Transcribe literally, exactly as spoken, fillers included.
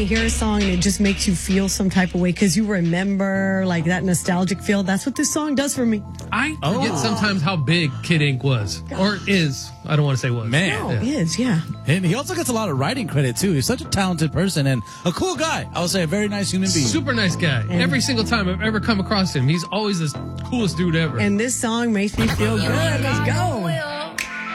you hear a song and it just makes you feel some type of way because you remember like that nostalgic feel. That's what this song does for me. I forget Oh. sometimes how big Kid Ink was. Or is. I don't want to say was. Man. No, it is, yeah. And he also gets a lot of writing credit, too. He's such a talented person and a cool guy. I would say a very nice human being. Super nice guy. Every single time I've ever come across him, he's always the coolest dude ever. And this song makes me feel good. Let's go.